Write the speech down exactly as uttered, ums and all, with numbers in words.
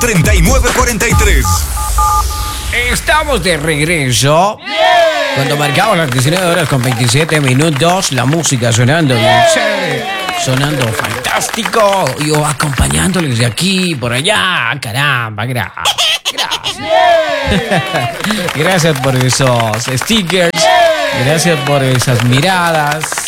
treinta y nueve cuarenta y tres. Estamos de regreso. Bien. Cuando marcamos las diecinueve horas con veintisiete minutos, la música sonando bien chévere, sonando fantástico. Yo acompañándoles de aquí, por allá. Caramba, gra gracias. Gracias por esos stickers. Gracias por esas miradas.